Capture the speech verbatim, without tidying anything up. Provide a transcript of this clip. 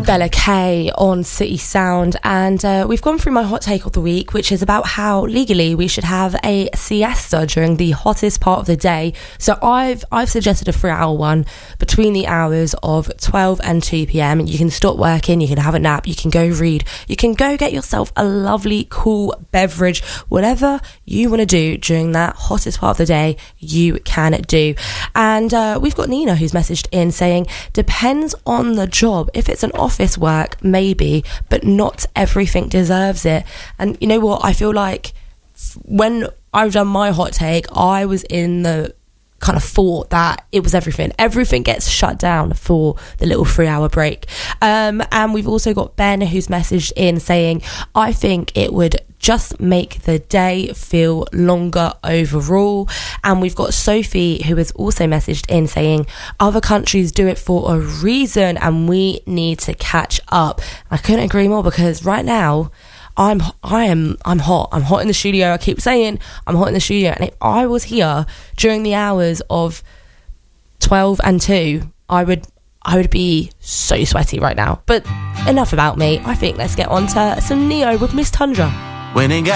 Bella K on City Sound, and uh, we've gone through my hot take of the week, which is about how legally we should have a siesta during the hottest part of the day. So I've I've suggested a three hour one between the hours of twelve and two p.m. You can stop working, you can have a nap, you can go read, you can go get yourself a lovely cool beverage, whatever you want to do during that hottest part of the day, you can do. And uh, we've got Nina who's messaged in saying, depends on the job. If it's an office work, maybe, but not everything deserves it. And you know what, I feel like when I've done my hot take, I was in the kind of thought that it was everything everything gets shut down for the little three hour break. Um and we've also got Ben who's messaged in saying, I think it would just make the day feel longer overall. And we've got Sophie who has also messaged in saying, other countries do it for a reason and we need to catch up. I couldn't agree more, because right now I'm I am I'm hot. I'm hot in the studio. I keep saying I'm hot in the studio. And if I was here during the hours of twelve and two, I would I would be so sweaty right now. But enough about me. I think let's get on to some Neo with Miss Tundra. When it got